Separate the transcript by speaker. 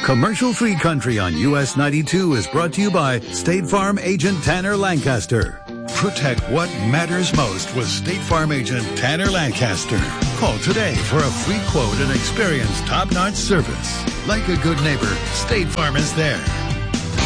Speaker 1: Commercial-free country on US 92 is brought to you by State Farm agent Tanner Lancaster. Protect what matters most with State Farm agent Tanner Lancaster. Call today for a free quote and experience top-notch service. Like a good neighbor, State Farm is there.